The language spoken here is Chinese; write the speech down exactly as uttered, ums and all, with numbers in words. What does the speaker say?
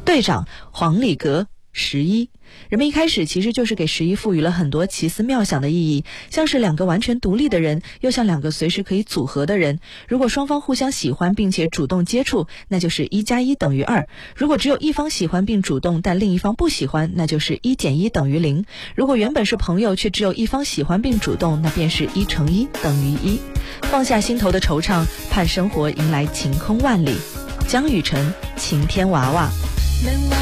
队长黄礼格十一。人们一开始其实就是给十一赋予了很多奇思妙想的意义，像是两个完全独立的人，又像两个随时可以组合的人。如果双方互相喜欢并且主动接触，那就是一加一等于二；如果只有一方喜欢并主动，但另一方不喜欢，那就是一减一等于零；如果原本是朋友，却只有一方喜欢并主动，那便是一乘一等于一。放下心头的惆怅，盼生活迎来晴空万里。江雨晨，晴天娃娃。